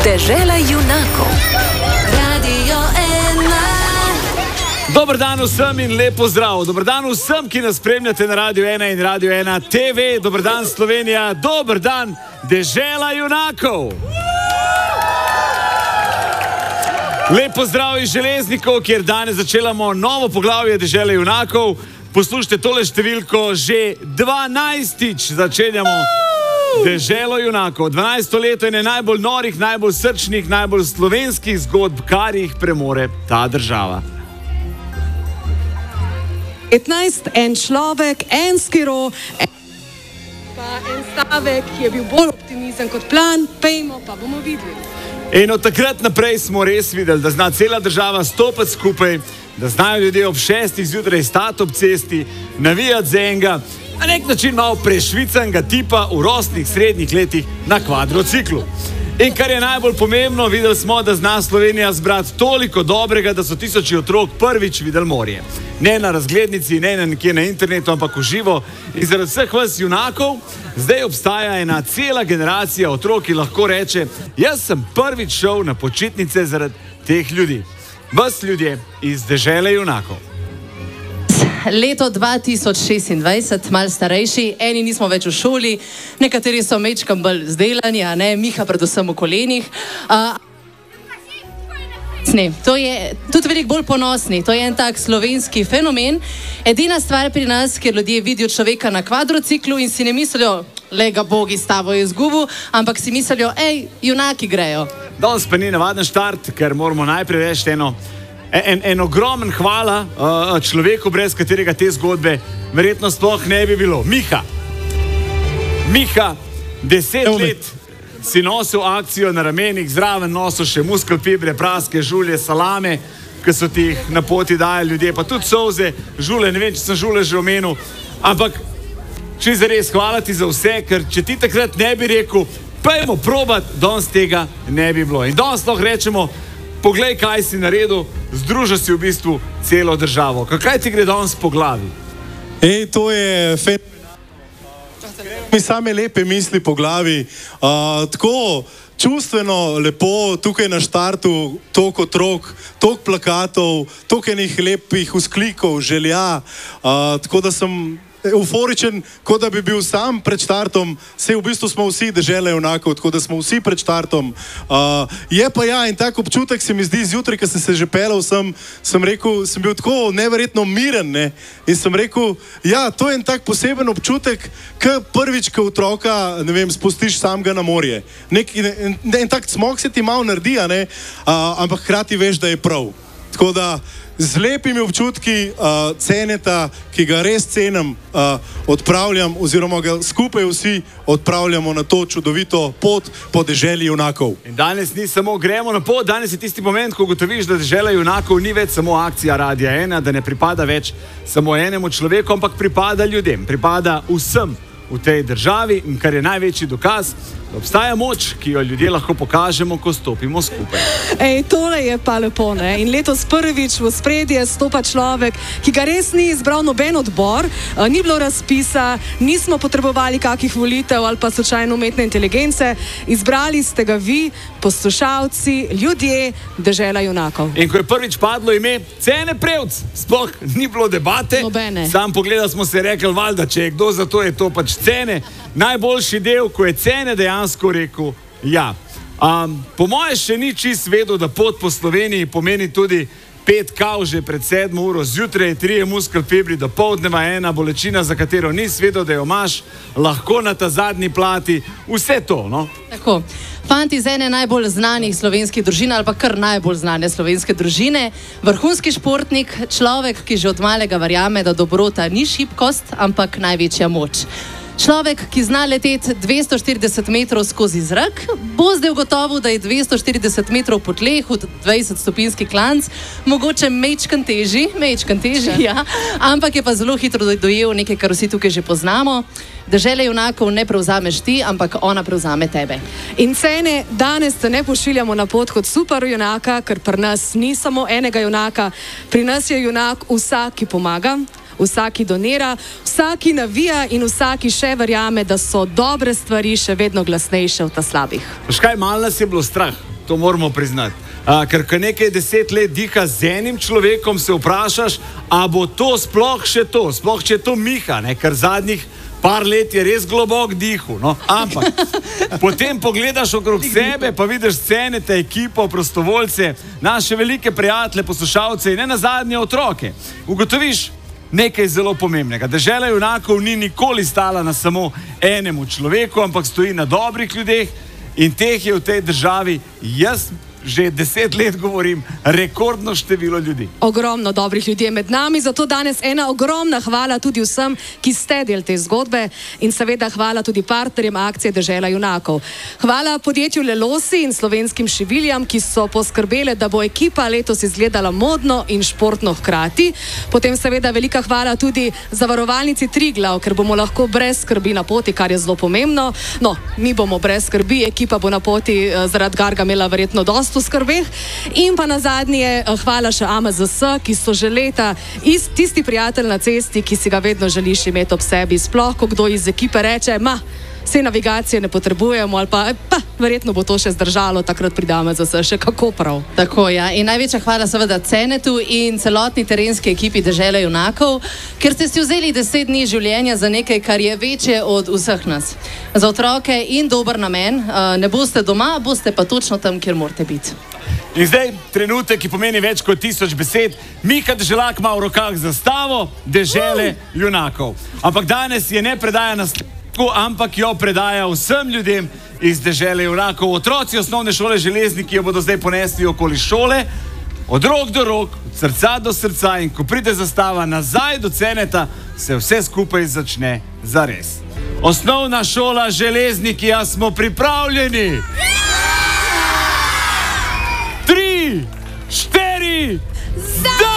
Dežela junakov. Radio 1. Dober dan vsem in lep pozdrav. Dober dan vsem, ki nas spremljate na Radio 1 in Radio 1 TV. Dober dan Slovenija, dober dan Dežela junakov. Lep pozdrav iz Železnikov, kjer danes začelamo novo poglavje Dežele junakov. Poslušajte tole številko, že 12. začenjamo Deželo junakov. 12. leto je najbolj norih, najbolj srčnih, najbolj slovenskih zgodb, kar jih premore ta država. 15, en človek, en skiro, pa en stavek, ki je bil bolj optimizem kot plan, pejmo, pa bomo videli. In od takrat naprej smo res videli, da zna cela država stopiti skupaj, da znajo ljudje ob 6. zjutraj stati ob cesti, navijati za enega, na nek način malo prešvicanega tipa v rosnih srednjih letih na kvadrociklu. In kar je najbolj pomembno, videli smo, da zna Slovenija zbrati toliko dobrega, da so tisoči otrok prvič videli morje. Ne na razglednici, ne nekje na internetu, ampak v živo. In zaradi vseh vas junakov, zdaj obstaja ena cela generacija otrok, ki lahko reče, jaz sem prvič šel na počitnice zaradi teh ljudi. Vas ljudje iz Dežele junakov. Leto 2026, malo starejši, eni nismo več v šoli, nekateri so mečkam bolj zdelani, a ne, Miha predvsem v kolenih. To je tudi veliko bolj ponosni, to je en tak slovenski fenomen. Edina stvar pri nas, kjer ljudje vidijo človeka na kvadrociklu in si ne mislijo, lega bogi s tabo je izgubil, ampak si mislijo, junaki grejo. Danes pa ni navaden štart, ker moramo najprej reči en ogromen hvala človeku, brez katerega te zgodbe verjetno sploh ne bi bilo. Miha, 10 let si nosil akcijo na ramenih, zraven nosil še muskelfibre, praske, žulje, salame, ki so ti jih na poti dajali ljudje, pa tudi solze, žule, ne vem, če sem žule že omenil, ampak če zares hvala ti za vse, ker če ti takrat ne bi rekel, pojmo probat, danes tega ne bi bilo. In danes lahko rečemo, poglej, kaj si naredil, združil si v bistvu celo državo. Kaj ti gre danes po glavi? To je fenomenalno. Mi same lepe misli po glavi. Tako čustveno lepo, tukaj na štartu, toliko otrok, toliko plakatov, toliko enih lepih vzklikov, želja. Tako da sem euforičen, kot da bi bil sam pred štartom. Saj v bistvu smo vsi Dežele junakov, tako da smo vsi pred štartom. Je pa in tak občutek se mi zdi zjutraj, ko sem se že pelal, sem rekel, sem bil tako neverjetno miren, ne? In sem rekel, to je en tak poseben občutek, ko prvič, ko otroka, ne vem, spustiš samega na morje. En tak cmok se ti malo naredi, ne? Ampak hkrati veš, da je prav. Tako da z lepimi občutki ceneta, ki ga res cenim, odpravljam oziroma ga skupaj vsi odpravljamo na to čudovito pot po Deželi junakov. In danes ni samo gremo na pot, danes je tisti moment, ko ugotoviš, da Dežela junakov ni več samo akcija Radia 1, da ne pripada več samo enemu človeku, ampak pripada ljudem, pripada vsem v tej državi, in kar je največji dokaz, da obstaja moč, ki jo ljudje lahko pokažemo, ko stopimo skupaj. Tole je pa lepo, ne? In letos prvič v ospredje stopa človek, ki ga res ni izbral noben odbor, ni bilo razpisa, nismo potrebovali kakih volitev ali pa slučajno umetne inteligence, izbrali ste ga vi, poslušalci, ljudje, Dežela junakov. In ko je prvič padlo ime Cene Prevc, sploh ni bilo debate, nobene. Sam pogledal smo se rekli, valjda, če je kdo za to, je to pač Cene. Najboljši del, ko je Cene dejansko rekel ja. Po moje še ni čist vedel, da pot po Sloveniji pomeni tudi 5 kav že pred 7 uro zjutraj, 3 muskelfibri do poldneva, 1 bolečina, za katero nisi vedel, da jo imaš, lahko na ta zadnji plati, vse to, no? Tako. Fant iz ene najbolj znanih slovenskih družin, ali pa kar najbolj znane slovenske družine, vrhunski športnik, človek, ki že od malega verjame, da dobrota ni šibkost, ampak največja moč. Človek, ki zna leteti 240 metrov skozi zrak, bo zdaj ugotovil, da je 240 metrov po tleh v 20-stopinjski klanc mogoče mečkan težji, ja, ampak je pa zelo hitro dojel nekaj, kar vsi tukaj že poznamo. Dežele junakov ne prevzameš ti, ampak ona prevzame tebe. In Cene, danes se ne pošiljamo na pot kot super junaka, ker pri nas ni samo enega junaka, pri nas je junak vsak, ki pomaga, vsak, ki donira, vsak, ki navija in vsak, ki še verjame, da so dobre stvari še vedno glasnejše od ta slabih. Kaj malo nas je bilo strah, to moramo priznati. Ker nekaj 10 let diha z enim človekom, se vprašaš, a bo to sploh še to, sploh če to Miha, ne? Ker zadnjih par let je res globok dihu, no? Ampak potem pogledaš okrog sebe, pa vidiš Ceneta, ekipo, prostovoljce, naše velike prijatelje, poslušalce in ne nazadnje otroke. Ugotoviš nekaj zelo pomembnega. Dežela junakov ni nikoli stala na samo enemu človeku, ampak stoji na dobrih ljudeh in teh je v tej državi, jaz že 10 let govorim, rekordno število ljudi. Ogromno dobrih ljudi je med nami, zato danes ena ogromna hvala tudi vsem, ki ste del te zgodbe in seveda hvala tudi partnerjem akcije Dežela junakov. Hvala podjetju Lelosi in slovenskim šiviljam, ki so poskrbele, da bo ekipa letos izgledala modno in športno hkrati. Potem seveda velika hvala tudi zavarovalnici Triglav, ker bomo lahko brez skrbi na poti, kar je zelo pomembno. No, mi bomo brez skrbi, ekipa bo na poti zaradi Gargamela verjetno dosti v skrbeh. In pa nazadnje hvala še AMZS, ki so že leta tisti prijatelj na cesti, ki si ga vedno želiš imeti ob sebi. Sploh, ko kdo iz ekipe reče, vse navigacije ne potrebujemo ali pa verjetno bo to še zdržalo, takrat pride AMZS še kako prav. Tako, ja. In največja hvala seveda Cenetu in celotni terenski ekipi Dežele junakov, ker ste si vzeli 10 dni življenja za nekaj, kar je večje od vseh nas. Za otroke in dober namen. Ne boste doma, boste pa točno tam, kjer morate biti. In zdaj trenutek, ki pomeni več kot 1000 besed. Miha Deželak ima v rokah zastavo Dežele junakov. Ampak danes je ne predaja na ampak jo predaja vsem ljudem iz Dežele junakov. Otroci osnovne šole Železniki jo bodo zdaj ponesli okoli šole, od rok do rok, od srca do srca, in ko pride zastava nazaj do Ceneta, se vse skupaj začne zares. Osnovna šola Železniki, a smo pripravljeni? 3, 4, zdaj!